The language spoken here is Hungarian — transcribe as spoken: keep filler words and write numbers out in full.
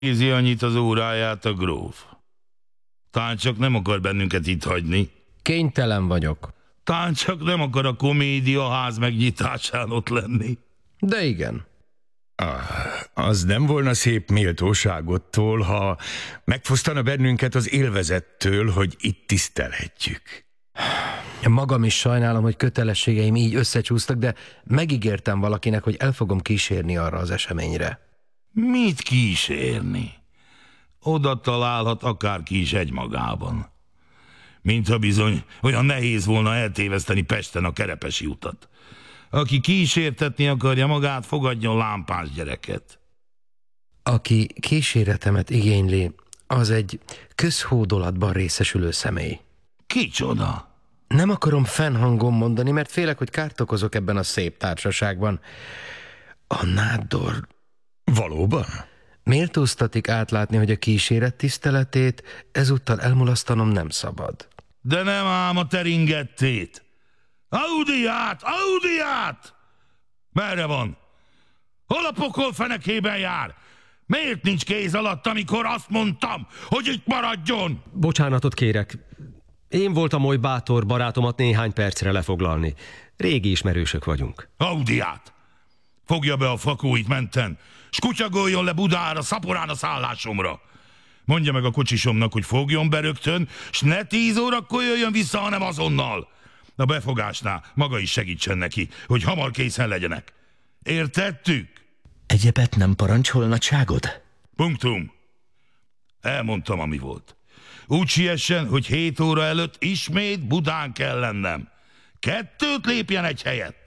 Nézi annyit az óráját a gróf. Talán csak nem akar bennünket itt hagyni. Kénytelen vagyok. Talán csak nem akar a komédiaház megnyitásán ott lenni. De igen. Ah, az nem volna szép méltóságodtól, ha megfosztana bennünket az élvezettől, hogy itt tisztelhetjük. Magam is sajnálom, hogy kötelességeim így összecsúsztak, de megígértem valakinek, hogy el fogom kísérni arra az eseményre. Mit kísérni? Oda találhat akárki is egymagában. Mintha bizony olyan nehéz volna eltéveszteni Pesten a Kerepesi utat. Aki kísértetni akarja magát, fogadjon lámpás gyereket. Aki kíséretemet igényli, az egy közhódolatban részesülő személy. Kicsoda? Nem akarom fennhangon mondani, mert félek, hogy kárt okozok ebben a szép társaságban. A nádor... Valóban? Méltóztatik átlátni, hogy a kíséret tiszteletét ezúttal elmulasztanom nem szabad. De nem ám a teringettét. Audiát! Audiát! Merre van? Hol a pokol fenekében jár? Miért nincs kéz alatt, amikor azt mondtam, hogy itt maradjon? Bocsánatot kérek. Én voltam oly bátor barátomat néhány percre lefoglalni. Régi ismerősök vagyunk. Audiát! Fogja be a fakóit menten, s kutyagoljon le Budára, szaporán a szállásomra. Mondja meg a kocsisomnak, hogy fogjon be rögtön, s ne tíz órakor jöjjön vissza, hanem azonnal. A befogásnál maga is segítsen neki, hogy hamar készen legyenek. Értettük? Egyebet nem parancsol nagyságod? Punktum. Elmondtam, ami volt. Úgy siessen, hogy hét óra előtt ismét Budán kell lennem. Kettőt lépjen egy helyet.